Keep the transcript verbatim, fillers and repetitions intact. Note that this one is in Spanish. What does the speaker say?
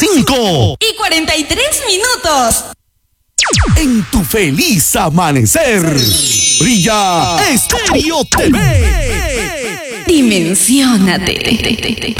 cinco y cuarenta y tres minutos. En tu feliz amanecer, brilla Estéreo T V. Dimensiónate.